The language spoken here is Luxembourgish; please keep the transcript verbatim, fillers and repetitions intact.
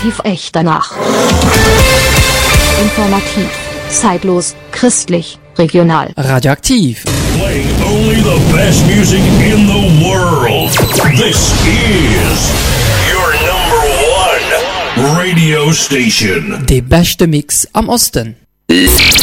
Radioaktiv echt danach. Informativ, zeitlos, christlich, regional. Radioaktiv. Playing only the best music in the world. This is your number one radio station. Der beste Mix am Osten.